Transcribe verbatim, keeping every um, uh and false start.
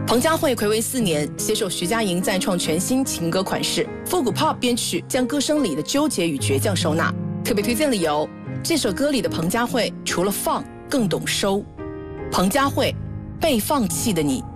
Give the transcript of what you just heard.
彭佳慧睽违四年，携手徐佳莹再创全新情歌款式，复古 pop 编曲将歌声里的纠结与倔强收纳。特别推荐理由，这首歌里的彭佳慧除了放更懂收。彭佳慧，被放弃的你。